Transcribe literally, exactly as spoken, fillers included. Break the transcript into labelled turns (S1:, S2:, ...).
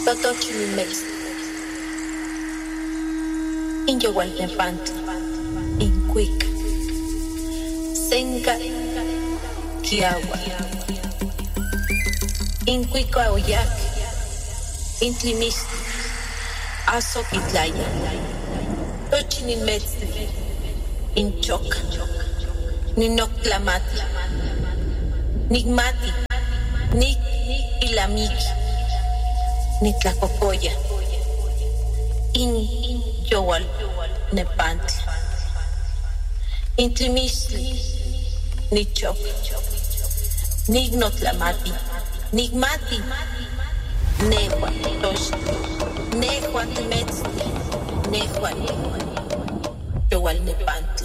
S1: Totochimilmex, Inyowalnepant, Inquic, Senka, Kiawa, Inquica Oyak, Intlimis, Azoquitlaya, Tochimilmex, Inchoc, Ninoclamati, Nigmati, Nik Ilamiki, Nitlacocoya, In Yowal Nepantli, Intlimisli, Nichok, Nignotlamati, Nigmati, Nehua Tosh, Nehua Temetz, Nehua Yowal Nepantli.